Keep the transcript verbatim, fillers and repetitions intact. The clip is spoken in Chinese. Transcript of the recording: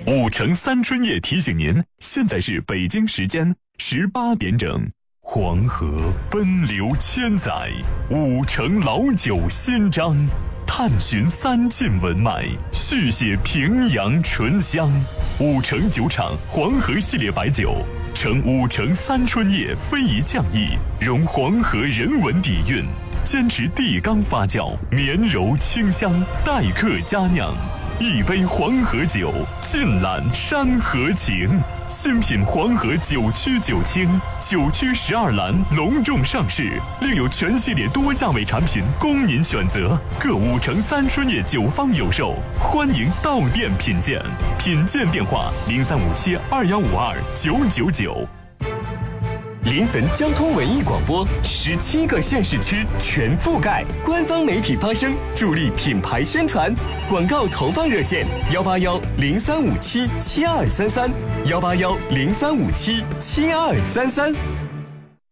五城三春夜提醒您，现在是北京时间十八点整。黄河奔流千载，五城老酒新章，探寻三晋文脉，续写平阳醇香。五城酒厂黄河系列白酒，承五城三春夜非遗匠艺，融黄河人文底蕴，坚持地缸发酵，绵柔清香，待客佳酿。一杯黄河酒，尽览山河情。新品黄河九曲九清，九曲十二栏隆重上市，另有全系列多价位产品供您选择。各五城三春夜酒坊有售，欢迎到店品鉴。品鉴电话：零三五七二幺五二九九九。 临汾交通文艺广播，十七个县市区全覆盖，官方媒体发声，助力品牌宣传。广告投放热线：幺八幺零三五七七二三三，幺八幺零三五七七二三三。